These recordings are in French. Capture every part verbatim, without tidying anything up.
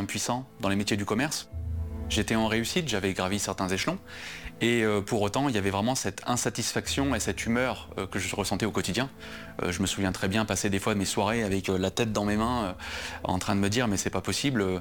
impuissant dans les métiers du commerce. J'étais en réussite, j'avais gravi certains échelons, et euh, pour autant, il y avait vraiment cette insatisfaction et cette humeur euh, que je ressentais au quotidien. Euh, je me souviens très bien passer des fois mes soirées avec euh, la tête dans mes mains, euh, en train de me dire mais c'est pas possible, euh,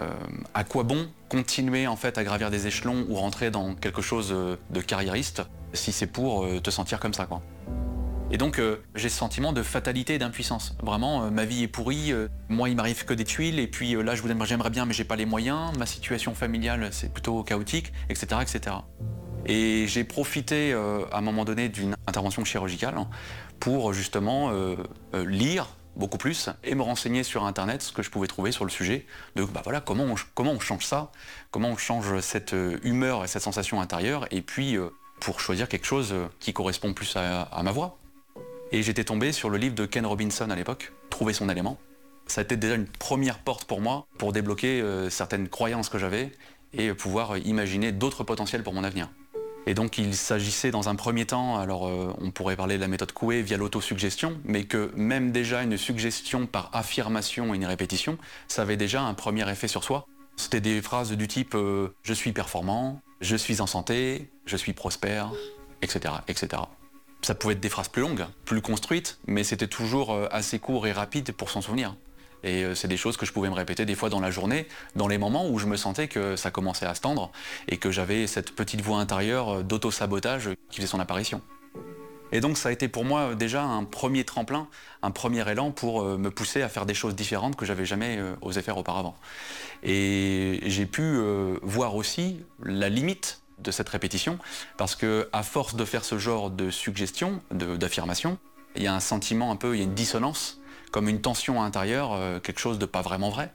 à quoi bon continuer en fait à gravir des échelons ou rentrer dans quelque chose de carriériste si c'est pour euh, te sentir comme ça, quoi. Et donc euh, j'ai ce sentiment de fatalité et d'impuissance. Vraiment, euh, ma vie est pourrie, euh, moi il m'arrive que des tuiles, et puis euh, là je vous j'aimerais bien mais j'ai pas les moyens, ma situation familiale c'est plutôt chaotique, et cetera et cetera. Et j'ai profité euh, à un moment donné d'une intervention chirurgicale pour justement euh, euh, lire beaucoup plus et me renseigner sur internet ce que je pouvais trouver sur le sujet de bah voilà, comment, on, comment on change ça, comment on change cette euh, humeur et cette sensation intérieure, et puis euh, pour choisir quelque chose qui correspond plus à, à ma voix. Et j'étais tombé sur le livre de Ken Robinson à l'époque, Trouver son élément. Ça a été déjà une première porte pour moi pour débloquer euh, certaines croyances que j'avais et pouvoir imaginer d'autres potentiels pour mon avenir. Et donc il s'agissait dans un premier temps, alors euh, on pourrait parler de la méthode Coué via l'autosuggestion, mais que même déjà une suggestion par affirmation et une répétition, ça avait déjà un premier effet sur soi. C'était des phrases du type euh, « je suis performant »,« je suis en santé »,« je suis prospère », et cetera, et cetera. Ça pouvait être des phrases plus longues, plus construites, mais c'était toujours assez court et rapide pour s'en souvenir. Et c'est des choses que je pouvais me répéter des fois dans la journée, dans les moments où je me sentais que ça commençait à se tendre et que j'avais cette petite voix intérieure d'auto-sabotage qui faisait son apparition. Et donc ça a été pour moi déjà un premier tremplin, un premier élan pour me pousser à faire des choses différentes que j'avais jamais osé faire auparavant. Et j'ai pu voir aussi la limite de cette répétition, parce que à force de faire ce genre de suggestion, d'affirmation, il y a un sentiment un peu, il y a une dissonance, comme une tension intérieure, euh, quelque chose de pas vraiment vrai.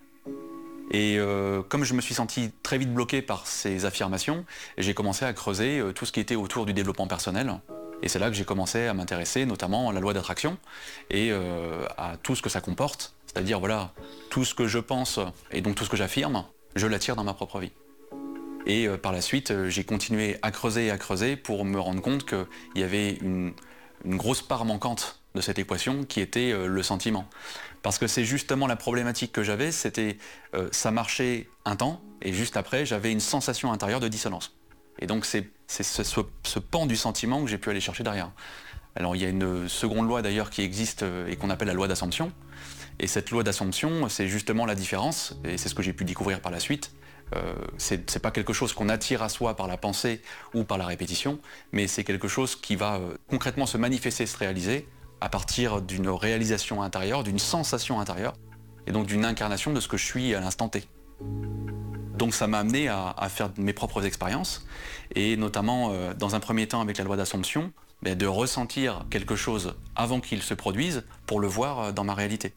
Et euh, comme je me suis senti très vite bloqué par ces affirmations, j'ai commencé à creuser euh, tout ce qui était autour du développement personnel. Et c'est là que j'ai commencé à m'intéresser notamment à la loi d'attraction et euh, à tout ce que ça comporte, c'est-à-dire voilà, tout ce que je pense et donc tout ce que j'affirme, je l'attire dans ma propre vie. Et euh, par la suite, euh, j'ai continué à creuser et à creuser pour me rendre compte qu'il y avait une, une grosse part manquante de cette équation qui était euh, le sentiment. Parce que c'est justement la problématique que j'avais, c'était euh, ça marchait un temps, et juste après, j'avais une sensation intérieure de dissonance. Et donc c'est ce, ce, ce pan du sentiment que j'ai pu aller chercher derrière. Alors il y a une seconde loi d'ailleurs qui existe euh, et qu'on appelle la loi d'Assomption. Et cette loi d'Assomption, c'est justement la différence, et c'est ce que j'ai pu découvrir par la suite. Euh, c'est pas quelque chose qu'on attire à soi par la pensée ou par la répétition, mais c'est quelque chose qui va euh, concrètement se manifester, se réaliser à partir d'une réalisation intérieure, d'une sensation intérieure, et donc d'une incarnation de ce que je suis à l'instant T. Donc ça m'a amené à, à faire mes propres expériences, et notamment euh, dans un premier temps avec la loi d'Assomption, ben, de ressentir quelque chose avant qu'il se produise pour le voir euh, dans ma réalité.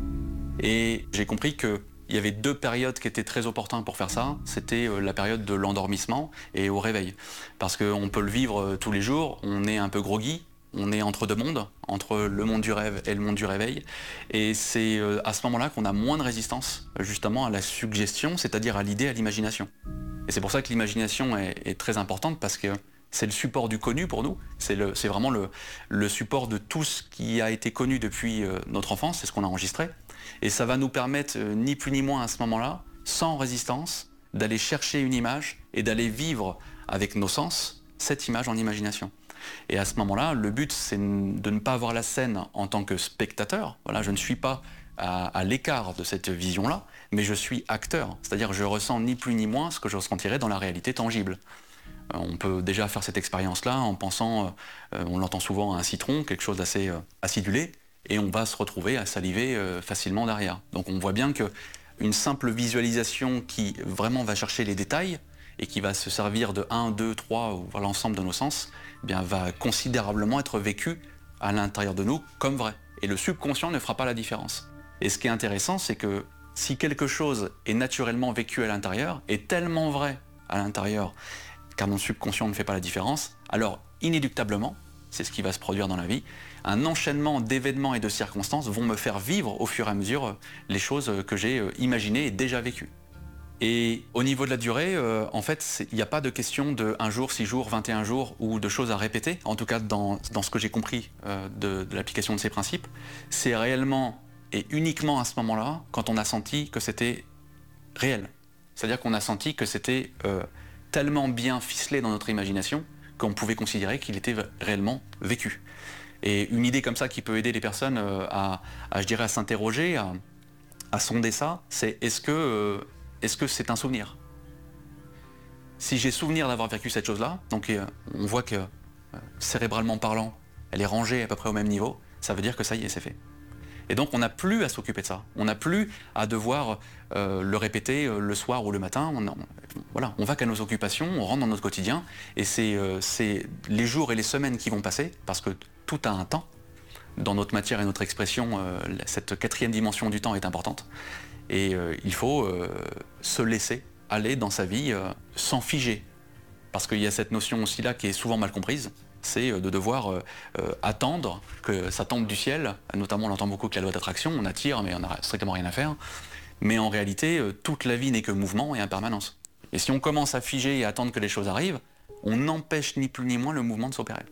Et j'ai compris que il y avait deux périodes qui étaient très opportunes pour faire ça. C'était la période de l'endormissement et au réveil. Parce qu'on peut le vivre tous les jours, on est un peu groggy, on est entre deux mondes, entre le monde du rêve et le monde du réveil. Et c'est à ce moment-là qu'on a moins de résistance justement à la suggestion, c'est-à-dire à l'idée, à l'imagination. Et c'est pour ça que l'imagination est, est très importante, parce que c'est le support du connu pour nous, c'est vraiment le, le support de tout ce qui a été connu depuis euh, notre enfance, c'est ce qu'on a enregistré. Et ça va nous permettre, euh, ni plus ni moins à ce moment-là, sans résistance, d'aller chercher une image et d'aller vivre avec nos sens cette image en imagination. Et à ce moment-là, le but, c'est de ne pas voir la scène en tant que spectateur. Voilà, je ne suis pas à, à l'écart de cette vision-là, mais je suis acteur. C'est-à-dire que je ressens ni plus ni moins ce que je ressentirais dans la réalité tangible. On peut déjà faire cette expérience-là en pensant, euh, on l'entend souvent, à un citron, quelque chose d'assez euh, acidulé, et on va se retrouver à saliver euh, facilement derrière. Donc on voit bien qu'une simple visualisation qui vraiment va chercher les détails et qui va se servir de un, deux, trois, ou l'ensemble de nos sens, eh bien, va considérablement être vécue à l'intérieur de nous comme vrai. Et le subconscient ne fera pas la différence. Et ce qui est intéressant, c'est que si quelque chose est naturellement vécu à l'intérieur, est tellement vrai à l'intérieur, car mon subconscient ne fait pas la différence, alors inéluctablement, c'est ce qui va se produire dans la vie, un enchaînement d'événements et de circonstances vont me faire vivre au fur et à mesure les choses que j'ai imaginées et déjà vécues. Et au niveau de la durée, euh, en fait, il n'y a pas de question de un jour, six jours, vingt et un jours ou de choses à répéter, en tout cas dans, dans ce que j'ai compris euh, de, de l'application de ces principes. C'est réellement et uniquement à ce moment-là, quand on a senti que c'était réel. C'est-à-dire qu'on a senti que c'était euh, tellement bien ficelé dans notre imagination qu'on pouvait considérer qu'il était réellement vécu. Et une idée comme ça qui peut aider les personnes euh, à, à, je dirais, à s'interroger, à, à sonder ça, c'est est-ce que euh, est-ce que c'est un souvenir? Si j'ai souvenir d'avoir vécu cette chose-là, donc euh, on voit que euh, cérébralement parlant, elle est rangée à peu près au même niveau, ça veut dire que ça y est, c'est fait. Et donc on n'a plus à s'occuper de ça, on n'a plus à devoir euh, le répéter euh, le soir ou le matin, on, on, voilà, on va qu'à nos occupations, on rentre dans notre quotidien, et c'est euh, les jours et les semaines qui vont passer, parce que tout a un temps, dans notre matière et notre expression, euh, cette quatrième dimension du temps est importante, et euh, il faut euh, se laisser aller dans sa vie euh, sans figer, parce qu'il y a cette notion aussi là qui est souvent mal comprise, c'est de devoir euh, euh, attendre que ça tombe du ciel, notamment on entend beaucoup que la loi d'attraction, on attire mais on n'a strictement rien à faire, mais en réalité euh, toute la vie n'est que mouvement et impermanence. Et si on commence à figer et à attendre que les choses arrivent, on empêche ni plus ni moins le mouvement de s'opérer.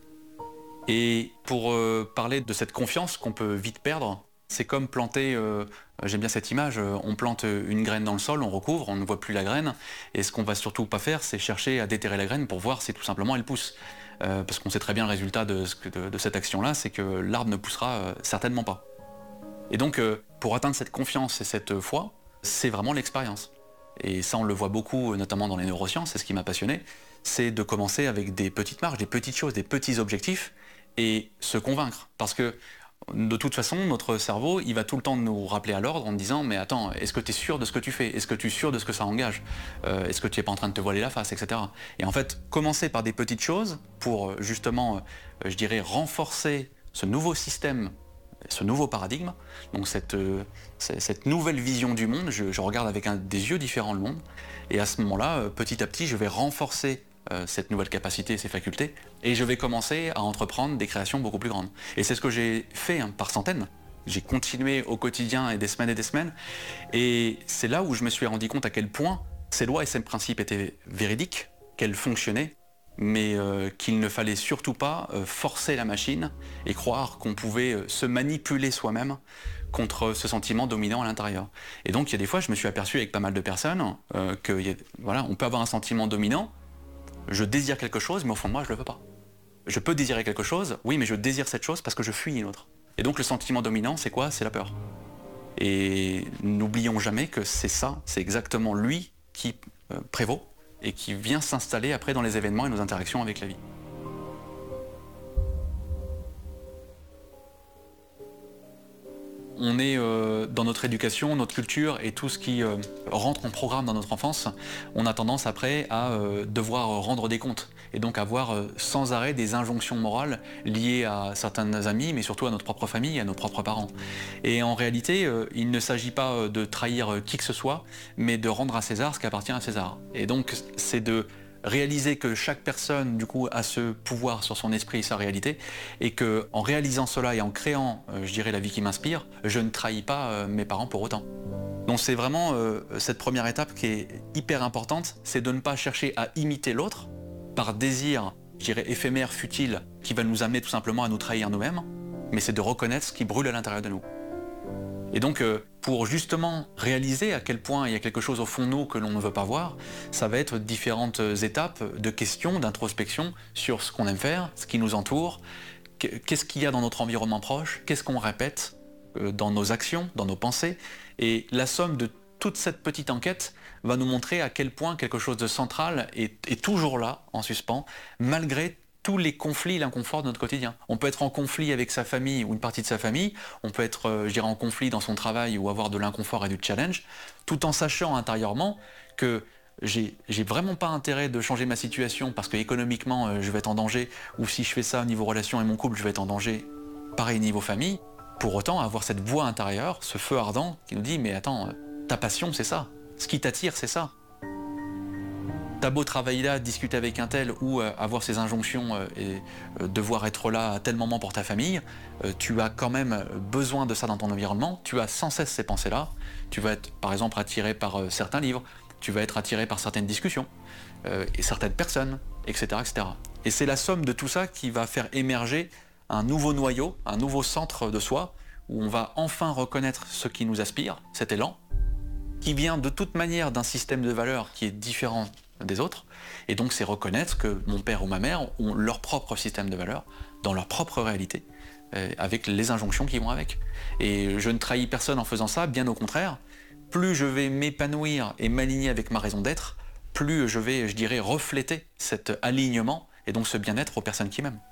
Et pour euh, parler de cette confiance qu'on peut vite perdre, c'est comme planter, euh, j'aime bien cette image, euh, on plante une graine dans le sol, on recouvre, on ne voit plus la graine, et ce qu'on va surtout pas faire, c'est chercher à déterrer la graine pour voir si tout simplement elle pousse. Euh, parce qu'on sait très bien le résultat de, de, de cette action-là, c'est que l'arbre ne poussera euh, certainement pas. Et donc, euh, pour atteindre cette confiance et cette foi, c'est vraiment l'expérience. Et ça, on le voit beaucoup, notamment dans les neurosciences, c'est ce qui m'a passionné, c'est de commencer avec des petites marges, des petites choses, des petits objectifs, et se convaincre. Parce que, de toute façon, notre cerveau, il va tout le temps nous rappeler à l'ordre en disant « Mais attends, est-ce que tu es sûr de ce que tu fais? Est-ce que tu es sûr de ce que ça engage? euh, Est-ce que tu n'es pas en train de te voiler la face, et cetera » Et en fait, commencer par des petites choses pour justement, euh, je dirais, renforcer ce nouveau système, ce nouveau paradigme, donc cette, euh, cette nouvelle vision du monde, je, je regarde avec un, des yeux différents le monde, et à ce moment-là, euh, petit à petit, je vais renforcer Euh, cette nouvelle capacité, ces facultés, et je vais commencer à entreprendre des créations beaucoup plus grandes. Et c'est ce que j'ai fait hein, par centaines. J'ai continué au quotidien et des semaines et des semaines, et c'est là où je me suis rendu compte à quel point ces lois et ces principes étaient véridiques, qu'elles fonctionnaient, mais euh, qu'il ne fallait surtout pas euh, forcer la machine et croire qu'on pouvait euh, se manipuler soi-même contre ce sentiment dominant à l'intérieur. Et donc il y a des fois, je me suis aperçu avec pas mal de personnes euh, que y a, voilà, on peut avoir un sentiment dominant. Je désire quelque chose, mais au fond de moi, je ne le veux pas. Je peux désirer quelque chose, oui, mais je désire cette chose parce que je fuis une autre. Et donc le sentiment dominant, c'est quoi? C'est la peur. Et n'oublions jamais que c'est ça, c'est exactement lui qui euh, prévaut et qui vient s'installer après dans les événements et nos interactions avec la vie. On est euh, dans notre éducation, notre culture et tout ce qui euh, rentre en programme dans notre enfance, on a tendance après à euh, devoir rendre des comptes et donc avoir euh, sans arrêt des injonctions morales liées à certains amis, mais surtout à notre propre famille, à nos propres parents. Et en réalité, euh, il ne s'agit pas de trahir qui que ce soit, mais de rendre à César ce qui appartient à César. Et donc c'est de réaliser que chaque personne du coup a ce pouvoir sur son esprit et sa réalité, et que en réalisant cela et en créant, euh, je dirais, la vie qui m'inspire, je ne trahis pas euh, mes parents pour autant. Donc c'est vraiment euh, cette première étape qui est hyper importante, c'est de ne pas chercher à imiter l'autre par désir, je dirais, éphémère, futile, qui va nous amener tout simplement à nous trahir nous-mêmes, mais c'est de reconnaître ce qui brûle à l'intérieur de nous. Et donc, euh, pour justement réaliser à quel point il y a quelque chose au fond de nous que l'on ne veut pas voir, ça va être différentes étapes de questions, d'introspection sur ce qu'on aime faire, ce qui nous entoure, qu'est-ce qu'il y a dans notre environnement proche, qu'est-ce qu'on répète euh, dans nos actions, dans nos pensées. Et la somme de toute cette petite enquête va nous montrer à quel point quelque chose de central est, est toujours là, en suspens, malgré tous les conflits, l'inconfort de notre quotidien. On peut être en conflit avec sa famille ou une partie de sa famille, on peut être, euh, je dirais, en conflit dans son travail ou avoir de l'inconfort et du challenge, tout en sachant intérieurement que j'ai j'ai vraiment pas intérêt de changer ma situation parce que économiquement euh, je vais être en danger, ou si je fais ça au niveau relation et mon couple, je vais être en danger, pareil niveau famille. Pour autant, avoir cette voix intérieure, ce feu ardent qui nous dit « mais attends, euh, ta passion c'est ça, ce qui t'attire c'est ça ». T'as beau travailler là, discuter avec un tel ou euh, avoir ces injonctions euh, et euh, devoir être là à tel moment pour ta famille, euh, tu as quand même besoin de ça dans ton environnement, tu as sans cesse ces pensées-là, tu vas être par exemple attiré par euh, certains livres, tu vas être attiré par certaines discussions euh, et certaines personnes, et cetera et cetera. Et c'est la somme de tout ça qui va faire émerger un nouveau noyau, un nouveau centre de soi, où on va enfin reconnaître ce qui nous aspire, cet élan, qui vient de toute manière d'un système de valeurs qui est différent des autres. Et donc c'est reconnaître que mon père ou ma mère ont leur propre système de valeurs, dans leur propre réalité, euh, avec les injonctions qui vont avec. Et je ne trahis personne en faisant ça, bien au contraire. Plus je vais m'épanouir et m'aligner avec ma raison d'être, plus je vais, je dirais, refléter cet alignement et donc ce bien-être aux personnes qui m'aiment.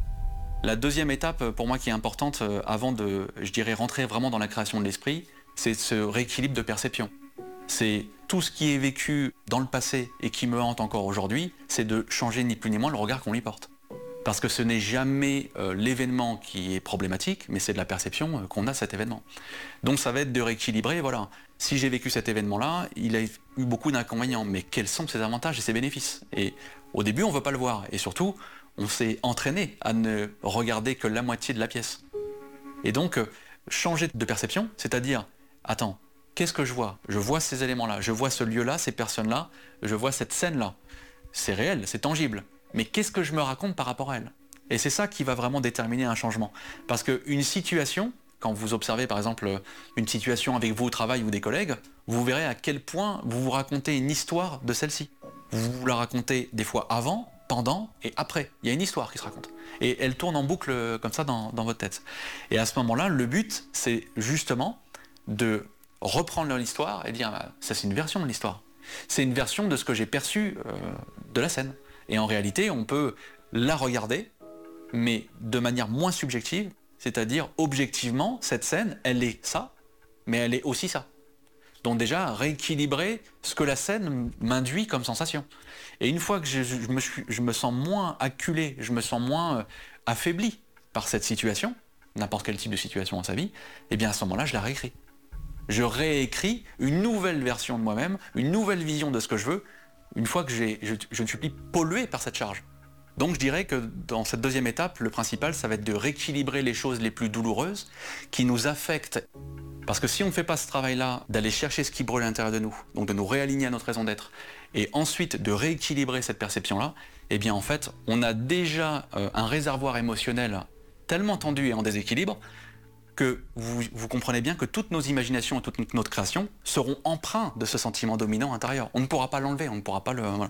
La deuxième étape, pour moi, qui est importante avant de, je dirais, rentrer vraiment dans la création de l'esprit, c'est ce rééquilibre de perception. C'est tout ce qui est vécu dans le passé et qui me hante encore aujourd'hui, c'est de changer ni plus ni moins le regard qu'on lui porte. Parce que ce n'est jamais euh, l'événement qui est problématique, mais c'est de la perception euh, qu'on a de cet événement. Donc ça va être de rééquilibrer, voilà. Si j'ai vécu cet événement-là, il a eu beaucoup d'inconvénients, mais quels sont ses avantages et ses bénéfices? Et au début, on ne veut pas le voir. Et surtout, on s'est entraîné à ne regarder que la moitié de la pièce. Et donc, euh, changer de perception, c'est-à-dire, attends, qu'est-ce que je vois? Je vois ces éléments-là, je vois ce lieu-là, ces personnes-là, je vois cette scène-là. C'est réel, c'est tangible. Mais qu'est-ce que je me raconte par rapport à elle? Et c'est ça qui va vraiment déterminer un changement. Parce qu'une situation, quand vous observez par exemple une situation avec vous au travail ou des collègues, vous verrez à quel point vous vous racontez une histoire de celle-ci. Vous vous la racontez des fois avant, pendant et après. Il y a une histoire qui se raconte. Et elle tourne en boucle comme ça dans, dans votre tête. Et à ce moment-là, le but, c'est justement de reprendre l'histoire et dire ah, ça c'est une version de l'histoire. C'est une version de ce que j'ai perçu euh, de la scène. Et en réalité, on peut la regarder, mais de manière moins subjective, c'est-à-dire objectivement, cette scène, elle est ça, mais elle est aussi ça. Donc déjà, rééquilibrer ce que la scène m'induit comme sensation. Et une fois que je, je, me, suis, je me sens moins acculé, je me sens moins euh, affaibli par cette situation, n'importe quel type de situation dans sa vie, eh bien à ce moment-là, je la réécris. Je réécris une nouvelle version de moi-même, une nouvelle vision de ce que je veux, une fois que je, je ne suis plus pollué par cette charge. Donc je dirais que dans cette deuxième étape, le principal, ça va être de rééquilibrer les choses les plus douloureuses qui nous affectent. Parce que si on ne fait pas ce travail-là, d'aller chercher ce qui brûle à l'intérieur de nous, donc de nous réaligner à notre raison d'être, et ensuite de rééquilibrer cette perception-là, eh bien en fait, on a déjà euh, un réservoir émotionnel tellement tendu et en déséquilibre que vous, vous comprenez bien que toutes nos imaginations et toute notre création seront empreintes de ce sentiment dominant intérieur. On ne pourra pas l'enlever, on ne pourra pas le... Voilà.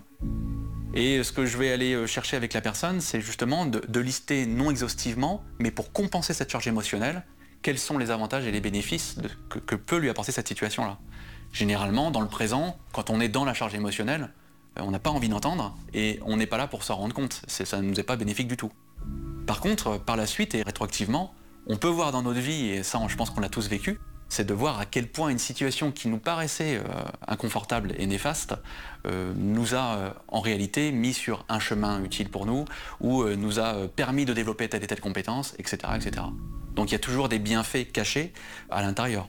Et ce que je vais aller chercher avec la personne, c'est justement de, de lister non exhaustivement, mais pour compenser cette charge émotionnelle, quels sont les avantages et les bénéfices de, que, que peut lui apporter cette situation-là. Généralement, dans le présent, quand on est dans la charge émotionnelle, on n'a pas envie d'entendre et on n'est pas là pour s'en rendre compte. Ça ne nous est pas bénéfique du tout. Par contre, par la suite et rétroactivement, on peut voir dans notre vie, et ça je pense qu'on l'a tous vécu, c'est de voir à quel point une situation qui nous paraissait euh, inconfortable et néfaste euh, nous a euh, en réalité mis sur un chemin utile pour nous, ou euh, nous a euh, permis de développer telle et telle compétence, et cetera, et cetera. Donc il y a toujours des bienfaits cachés à l'intérieur.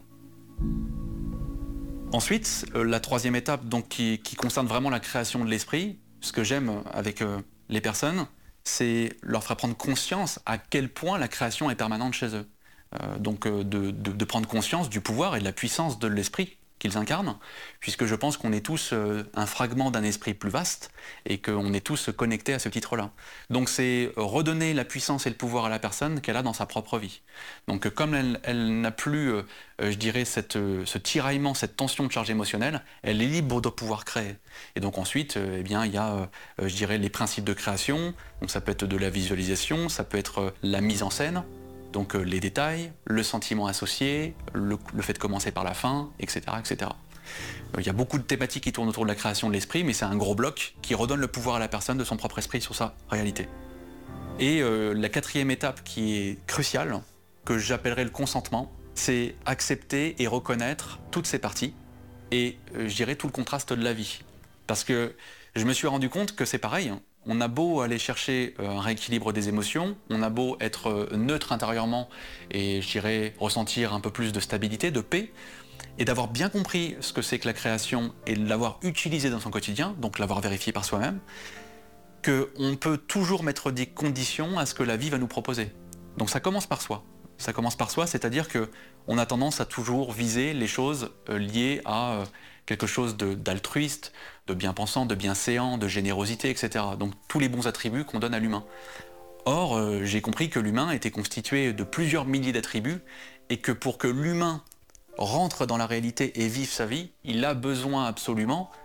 Ensuite, euh, la troisième étape donc, qui, qui concerne vraiment la création de l'esprit, ce que j'aime avec euh, les personnes, c'est leur faire prendre conscience à quel point la création est permanente chez eux. Euh, donc euh, de, de, de prendre conscience du pouvoir et de la puissance de l'esprit qu'ils incarnent, puisque je pense qu'on est tous euh, un fragment d'un esprit plus vaste et qu'on est tous connectés à ce titre-là. Donc c'est redonner la puissance et le pouvoir à la personne qu'elle a dans sa propre vie. Donc euh, comme elle, elle n'a plus, euh, je dirais, cette, euh, ce tiraillement, cette tension de charge émotionnelle, elle est libre de pouvoir créer. Et donc ensuite, euh, eh bien, il y a, euh, je dirais, les principes de création, donc ça peut être de la visualisation, ça peut être euh, la mise en scène, donc euh, les détails, le sentiment associé, le, le fait de commencer par la fin, et cetera, et cetera. Euh, il y a beaucoup de thématiques qui tournent autour de la création de l'esprit, mais c'est un gros bloc qui redonne le pouvoir à la personne de son propre esprit sur sa réalité. Et euh, la quatrième étape qui est cruciale, que j'appellerais le consentement, c'est accepter et reconnaître toutes ces parties, et euh, je dirais tout le contraste de la vie. Parce que je me suis rendu compte que c'est pareil, hein. On a beau aller chercher un rééquilibre des émotions, on a beau être neutre intérieurement et je dirais ressentir un peu plus de stabilité, de paix, et d'avoir bien compris ce que c'est que la création et de l'avoir utilisé dans son quotidien, donc l'avoir vérifié par soi-même, qu'on peut toujours mettre des conditions à ce que la vie va nous proposer. Donc ça commence par soi. Ça commence par soi, c'est-à-dire qu'on a tendance à toujours viser les choses liées à quelque chose d'altruiste, de, de bien-pensant, de bienséant, de générosité, et cetera. Donc tous les bons attributs qu'on donne à l'humain. Or, euh, j'ai compris que l'humain était constitué de plusieurs milliers d'attributs et que pour que l'humain rentre dans la réalité et vive sa vie, il a besoin absolument